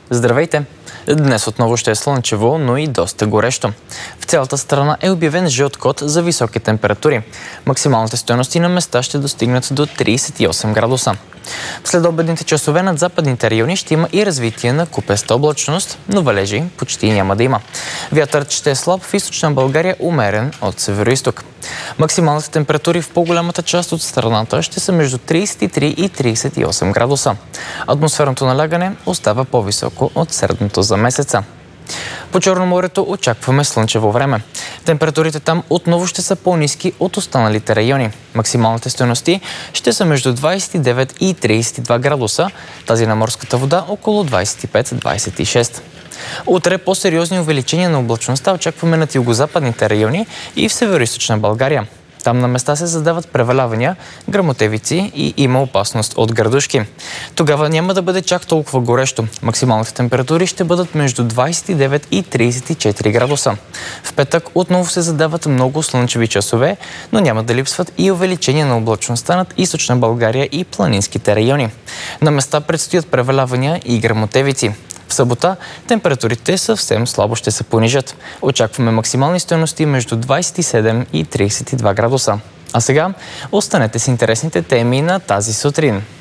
Здравейте! Днес отново ще е слънчево, но и доста горещо. В цялата страна е обявен жълт код за високи температури. Максималните стойности на места ще достигнат до 38 градуса. В следобедните часове над западните райони ще има и развитие на купеста облачност, но валежи почти няма да има. Вятърът ще е слаб, в източна България умерен от североизток. Максималните температури в по-голямата част от страната ще са между 33 и 38 градуса. Атмосферното налягане остава по-високо от средното за месеца. По Черноморието очакваме слънчево време. Температурите там отново ще са по-ниски от останалите райони. Максималните стойности ще са между 29 и 32 градуса, тази на морската вода около 25-26. Утре по-сериозни увеличения на облачността очакваме над югозападните райони и в североизточна България. Там на места се задават превалявания, гръмотевици и има опасност от градушки. Тогава няма да бъде чак толкова горещо. Максималните температури ще бъдат между 29 и 34 градуса. В петък отново се задават много слънчеви часове, но няма да липсват и увеличение на облачността над източна България и планинските райони. На места предстоят превалявания и гръмотевици. В събота температурите съвсем слабо ще се понижат. Очакваме максимални стойности между 27 и 32 градуса. А сега останете с интересните теми на тази сутрин.